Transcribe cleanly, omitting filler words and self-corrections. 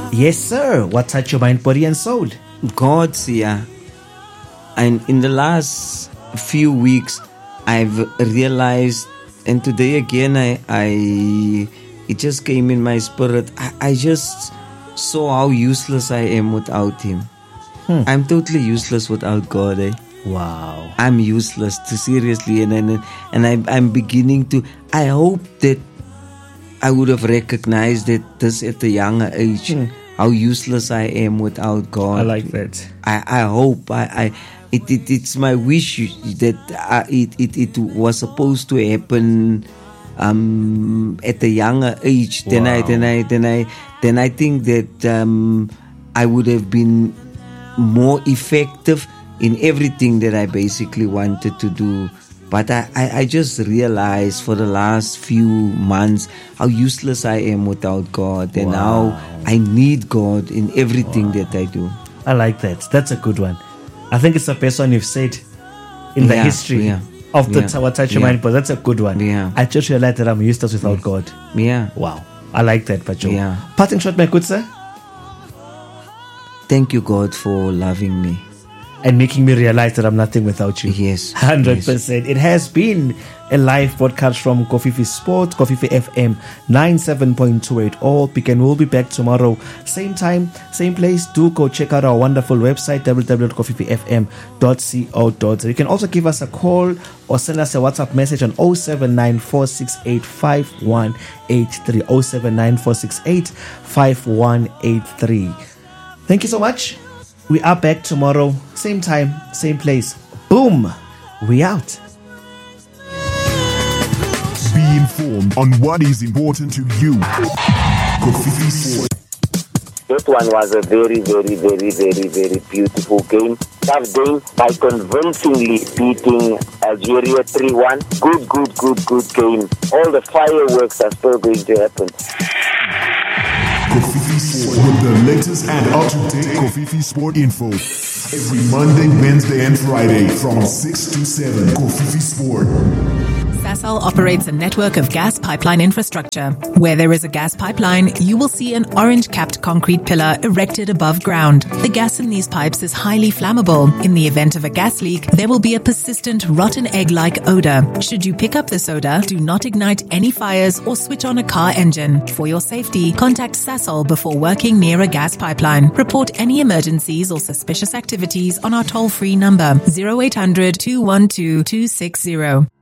Yes, sir. What touched your mind, body, and soul? God's, yeah. And in the last few weeks, I've realized, and today again, it just came in my spirit. I just saw how useless I am without Him. I'm totally useless without God. Wow. I'm useless, seriously, and I'm beginning to. I hope that I would have recognized this at a younger age. How useless I am without God. I like that. I hope it's my wish that it was supposed to happen at a younger age. Wow. Then I think that I would have been more effective in everything that I basically wanted to do. But I just realized for the last few months how useless I am without God, and how I need God in everything that I do. I like that. That's a good one. I think it's the best one you've said in the history of the What Touched Your Mind, but that's a good one. Yeah. I just realized that I'm useless without God. Yeah. Wow. I like that, Pacho. Yeah. Parting shot, my good sir. Thank you, God, for loving me. And making me realize that I'm nothing without you. Yes. 100%. Yes. It has been a live broadcast from Kofifi Sport, Kofifi FM 97.28. All Pick and we'll be back tomorrow. Same time, same place. Do go check out our wonderful website, www.kofififm.co.za. You can also give us a call or send us a WhatsApp message on 079-468-5183. 079-468-5183. Thank you so much. We are back tomorrow, same time, same place. Boom! We out. Be informed on what is important to you. Kofifi Sport. This one was a very, very, very, very, very beautiful game. Tough game by convincingly beating Algeria 3-1. Good game. All the fireworks are still going to happen. Kofifi Sport with the latest and up-to-date Kofifi Sport info. Every Monday, Wednesday, and Friday from 6 to 7. Kofifi Sport. Sasol operates a network of gas pipeline infrastructure. Where there is a gas pipeline, you will see an orange-capped concrete pillar erected above ground. The gas in these pipes is highly flammable. In the event of a gas leak, there will be a persistent rotten egg-like odor. Should you pick up this odor, do not ignite any fires or switch on a car engine. For your safety, contact Sasol before working near a gas pipeline. Report any emergencies or suspicious activities on our toll-free number 0800 212 260.